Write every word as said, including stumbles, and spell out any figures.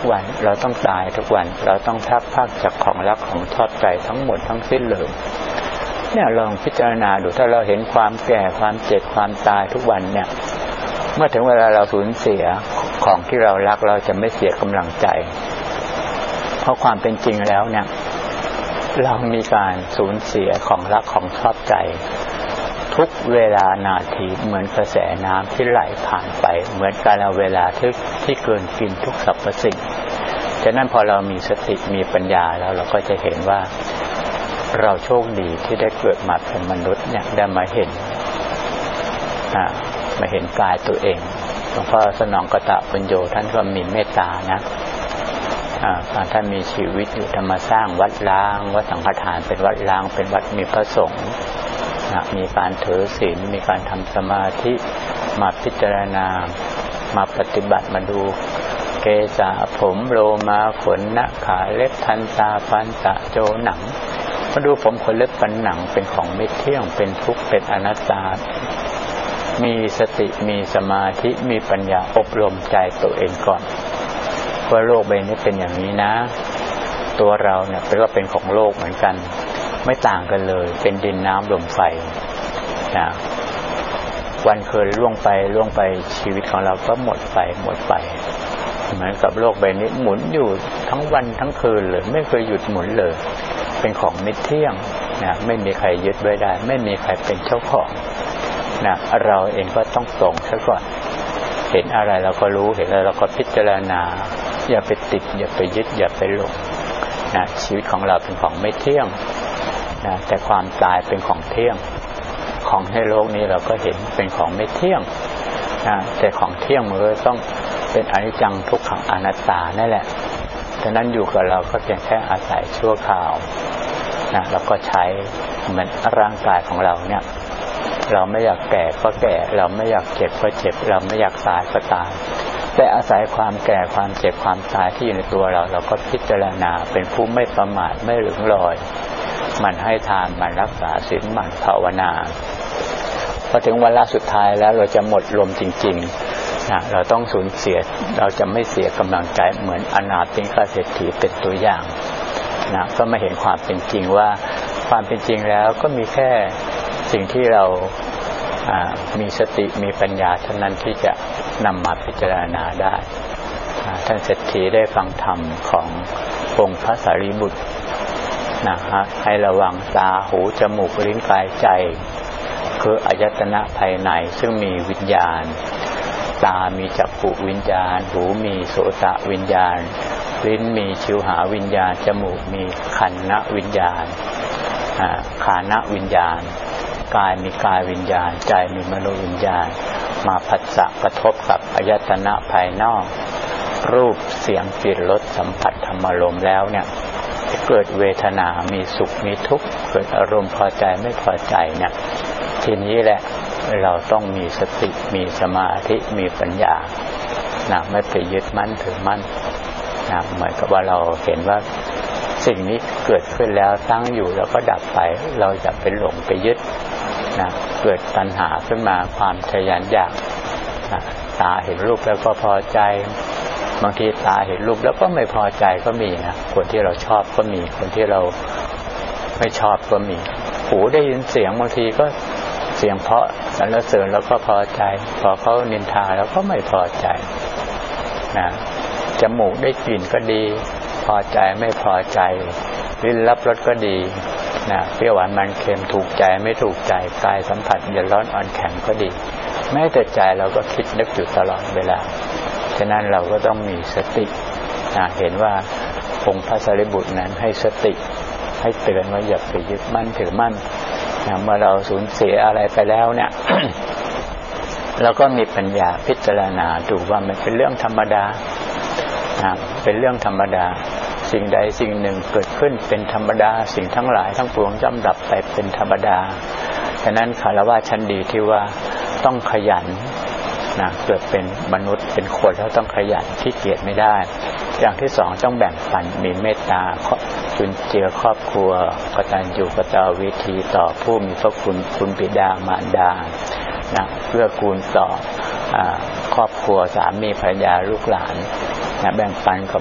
วันเราต้องตายทุกวันเราต้องพักพักจากของรักของชอบใจทั้งหมดทั้งสิ้นเลยเนี่ยลองพิจารณาดูถ้าเราเห็นความแก่ความเจ็บความตายทุกวันเนี่ยเมื่อถึงเวลาเราสูญเสียของที่เรารักเราจะไม่เสียกำลังใจเพราะความเป็นจริงแล้วเนี่ยเรามีการสูญเสียของรักของชอบใจทุกเวลานาทีเหมือนกระแสน้ำที่ไหลผ่านไปเหมือนกาลเวลาที่ที่เกินกินทุกสรรพสิ่งฉะนั้นพอเรามีสติมีปัญญาแล้วเราก็จะเห็นว่าเราโชคดีที่ได้เกิดมาเป็นมนุษย์เนี่ยได้มาเห็นอ่ามาเห็นกายตัวเองหลวงพ่อสนองกตปัญโยท่านก็มีเมตตานะอ่าท่านมีชีวิตอยู่ธรรมสร้างวัดล้างวัดสังฆทานเป็นวัดล้างเป็นวัดมีพระสงฆ์มีการถือศีลมีการทำสมาธิมาพิจารณามาปฏิบัติมาดูเกศาผมโลมาขนหน้าขาเล็บทันตาฟันตะโจหนังมาดูผมขนเล็บฟันหนังเป็นของไม่เที่ยงเป็นทุกข์เป็นอนัตตามีสติมีสมาธิมีปัญญาอบรมใจตัวเองก่อนว่าโลกใบนี้เป็นอย่างนี้นะตัวเราเนี่ยเป็นว่าเป็นของโลกเหมือนกันไม่ต่างกันเลยเป็นดินน้ำลมไฟนะวันคืนล่วงไปล่วงไปชีวิตของเราก็หมดไปหมดไปเหมือนกับโลกใบนี้หมุนอยู่ทั้งวันทั้งคืนเลยไม่เคยหยุดหมุนเลยเป็นของไม่เที่ยงนะไม่มีใครยึดไว้ได้ไม่มีใครเป็นเจ้าของนะเราเองก็ต้องตรงซะก่อนเห็นอะไรเราก็รู้เห็นอะไรเราก็พิจารณาอย่าไปติดอย่าไปยึดอย่าไปหลงนะชีวิตของเราเป็นของไม่เที่ยงนะแต่ความตายเป็นของเที่ยงของในโลกนี้เราก็เห็นเป็นของไม่เที่ยงนะแต่ของเที่ยงมันก็ต้องเป็นอนิจจังทุกขังอนัตตานั่นแหละฉะนั้นอยู่กับเราก็เพียงแค่อาศัยชั่วคราวนะเราก็ใช้เหมือนร่างกายของเราเนี่ยเราไม่อยากแก่ก็แก่เราไม่อยากเจ็บก็เจ็บเราไม่อยากตายก็ตายแต่อาศัยความแก่ความเจ็บความตายที่อยู่ในตัวเราเราก็พิจารณาเป็นผู้ไม่ประมาทไม่หลงลอยมันให้ทานมันรักษาศีลมันภาวนาพอถึงเวลาสุดท้ายแล้วเราจะหมดลมจริงๆนะเราต้องสูญเสียเราจะไม่เสียกำลังใจเหมือนอนาถิกเศรษฐีเป็นตัวอย่างนะก็มาเห็นความเป็นจริงว่าความเป็นจริงแล้วก็มีแค่สิ่งที่เรามีสติมีปัญญาเท่านั้นที่จะนำมาพิจารณาได้ท่านเศรษฐีได้ฟังธรรมขององค์พระสารีบุตรนะฮะให้ระวังตาหูจมูกลิ้นกายใจคืออายตนะภายในซึ่งมีวิญญาณตามีจักขุวิญญาณหูมีโสตวิญญาณลิ้นมีชิวหาวิญญาณจมูกมีคันนวิญญาณคานวิญญาณกายมีกายวิญญาณใจมีมโนวิญญาณมาผัสสะกระทบกับอายตนะภายนอกรูปเสียงกลิ่นรสสัมผัสธรรมารมณ์แล้วเนี่ยเกิดเวทนามีสุขมีทุกข์เกิดอารมณ์พอใจไม่พอใจเนี่ยทีนี้แหละเราต้องมีสติมีสมาธิมีปัญญานะไม่ไปยึดมั่นถือมั่นนะเหมือนกับว่าเราเห็นว่าสิ่งนี้เกิดขึ้นแล้วตั้งอยู่แล้วก็ดับไปเราจะไปหลงไปยึดนะเกิดตัณหาขึ้นมาความทะยานอยากนะตาเห็นรูปแล้วก็พอใจบางทีตาเห็นรูปแล้วก็ไม่พอใจก็มีนะคนที่เราชอบก็มีคนที่เราไม่ชอบก็มีหูได้ยินเสียงบางทีก็เสียงเพราะสรรเสริญแล้วก็พอใจพอเขานินทาแล้วก็ไม่พอใจนะจมูกได้กลิ่นก็ดีพอใจไม่พอใจลิ้นรับรสก็ดีนะเปรี้ยวหวานมันเค็มถูกใจไม่ถูกใจกายสัมผัสเย็นร้อนอ่อนแข็งก็ดีแม้แต่ใจเราก็คิดนึกอยู่ตลอดเวลาฉะนั้นเราก็ต้องมีสตินะเห็นว่าองค์พระสารีบุตรนั้นให้สติให้เตือนว่าอย่าไปยึดมั่นถือมั่นนะเมื่อเราสูญเสียอะไรไปแล้วเนี่ย เราก็มีปัญญาพิจารณาดูว่ามันเป็นเรื่องธรรมดานะเป็นเรื่องธรรมดาสิ่งใดสิ่งหนึ่งเกิดขึ้นเป็นธรรมดาสิ่งทั้งหลายทั้งปวงย่อมดับไปเป็นธรรมดาฉะนั้นคารวะชั้นดีที่ว่าต้องขยันนะเกิดเป็นมนุษย์เป็นคนแล้วต้องขยันขี้เกียจไม่ได้อย่างที่สองต้องแบ่งปันมีเมตตาจุนเจือครอบครัวกตัญญูกตเวทีต่อผู้มีพระคุณคุณบิดามารดานะเพื่อกูลต่อครอบครัวสามีภรรยาลูกหลานนะแบ่งปันกับ